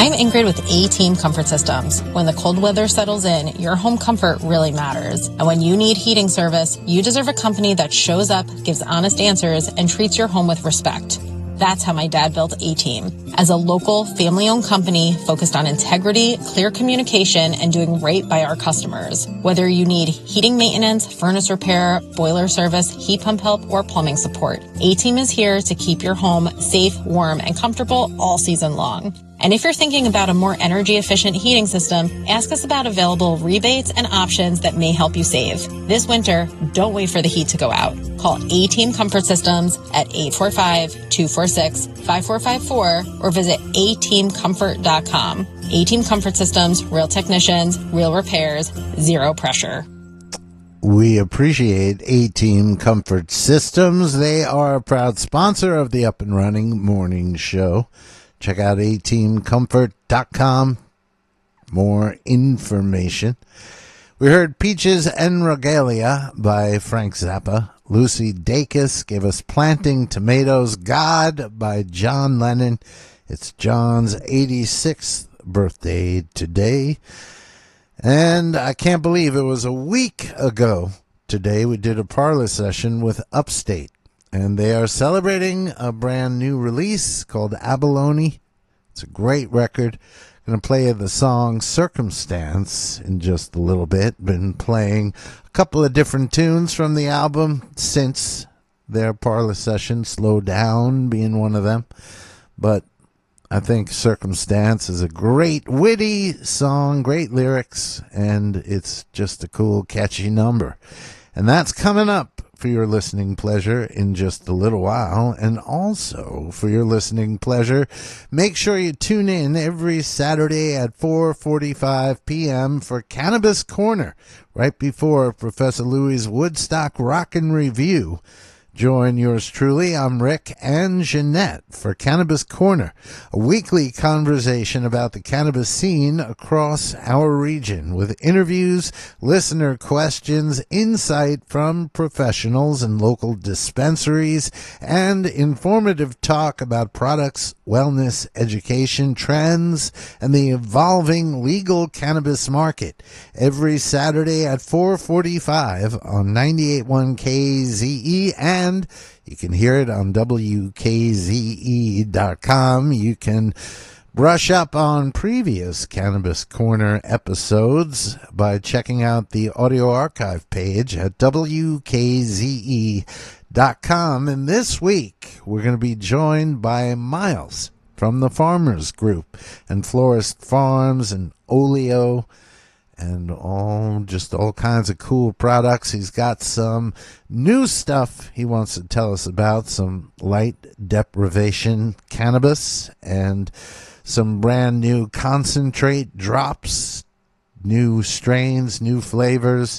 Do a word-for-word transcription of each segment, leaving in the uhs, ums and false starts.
I'm Ingrid with A-Team Comfort Systems. When the cold weather settles in, your home comfort really matters. And when you need heating service, you deserve a company that shows up, gives honest answers, and treats your home with respect. That's how my dad built A-Team. As a local, family-owned company focused on integrity, clear communication, and doing right by our customers. Whether you need heating maintenance, furnace repair, boiler service, heat pump help, or plumbing support, A-Team is here to keep your home safe, warm, and comfortable all season long. And if you're thinking about a more energy-efficient heating system, ask us about available rebates and options that may help you save. This winter, don't wait for the heat to go out. Call A-Team Comfort Systems at eight four five, two four six, five four five four or visit a team comfort dot com. A-Team Comfort Systems, real technicians, real repairs, zero pressure. We appreciate A-Team Comfort Systems. They are a proud sponsor of the Up and Running Morning Show. Check out a team comfort dot com. More information. We heard Peaches and Regalia by Frank Zappa. Lucy Dacus gave us Planting Tomatoes. God by John Lennon. It's John's eighty-sixth birthday today. And I can't believe it was a week ago today we did a parlor session with Upstate. And they are celebrating a brand new release called Abalone. It's a great record. I'm going to play the song Circumstance in just a little bit. Been playing a couple of different tunes from the album since their parlor session. Slow Down being one of them. But I think Circumstance is a great, witty song, great lyrics, and it's just a cool, catchy number. And that's coming up for your listening pleasure in just a little while. And also for your listening pleasure, make sure you tune in every Saturday at four forty-five p.m. for Cannabis Corner, right before Professor Louie's Woodstock Rockin' Review. Join yours truly, I'm Rick and Jeanette for Cannabis Corner, a weekly conversation about the cannabis scene across our region with interviews, listener questions, insight from professionals and local dispensaries, and informative talk about products, wellness, education, trends, and the evolving legal cannabis market. Every Saturday at four forty-five on ninety-eight point one K Z E and And you can hear it on W K Z E dot com. You can brush up on previous Cannabis Corner episodes by checking out the audio archive page at W K Z E dot com. And this week, we're going to be joined by Miles from the Farmers Group and Florist Farms and Oleo, and all just all kinds of cool products. He's got some new stuff he wants to tell us about, some light deprivation cannabis and some brand new concentrate drops, new strains, new flavors,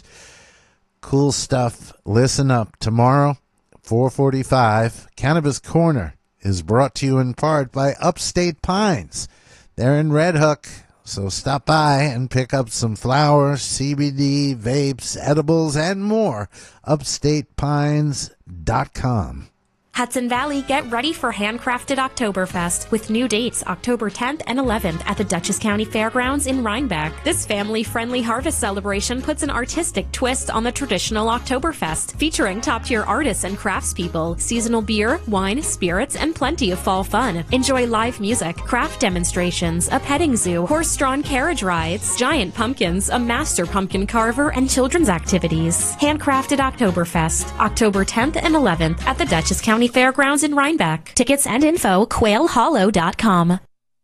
cool stuff. Listen up. Tomorrow, four forty-five, Cannabis Corner is brought to you in part by Upstate Pines. They're in Red Hook. So stop by and pick up some flower, C B D, vapes, edibles, and more. upstate pines dot com. Hudson Valley, get ready for Handcrafted Oktoberfest with new dates October tenth and eleventh at the Dutchess County Fairgrounds in Rhinebeck. This family-friendly harvest celebration puts an artistic twist on the traditional Oktoberfest, featuring top-tier artists and craftspeople, seasonal beer, wine, spirits, and plenty of fall fun. Enjoy live music, craft demonstrations, a petting zoo, horse-drawn carriage rides, giant pumpkins, a master pumpkin carver, and children's activities. Handcrafted Oktoberfest, October tenth and eleventh at the Dutchess County Fairgrounds in Rhinebeck. Tickets and info, quail hollow dot com.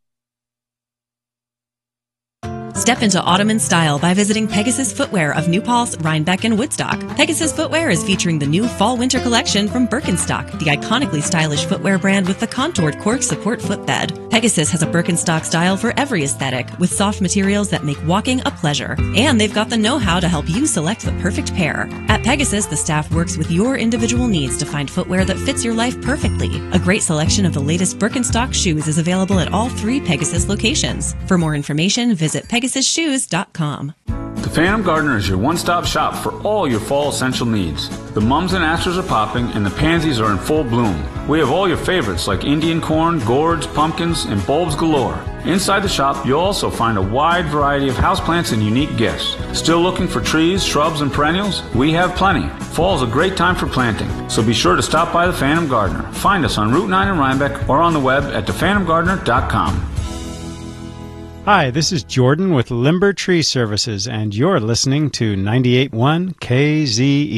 Step into autumn in style by visiting Pegasus Footwear of New Paltz, Rhinebeck, and Woodstock. Pegasus Footwear is featuring the new fall-winter collection from Birkenstock, the iconically stylish footwear brand with the contoured cork support footbed. Pegasus has a Birkenstock style for every aesthetic, with soft materials that make walking a pleasure. And they've got the know-how to help you select the perfect pair. At Pegasus, the staff works with your individual needs to find footwear that fits your life perfectly. A great selection of the latest Birkenstock shoes is available at all three Pegasus locations. For more information, visit pegasus shoes dot com. The The Phantom Gardener is your one-stop shop for all your fall essential needs. The mums and asters are popping and the pansies are in full bloom. We have all your favorites like Indian corn, gourds, pumpkins, and bulbs galore. Inside the shop, you'll also find a wide variety of houseplants and unique gifts. Still looking for trees, shrubs, and perennials? We have plenty. Fall is a great time for planting, so be sure to stop by the Phantom Gardener. Find us on Route nine in Rhinebeck or on the web at the phantom gardener dot com. Hi, this is Jordan with Limber Tree Services, and you're listening to ninety-eight point one K Z E.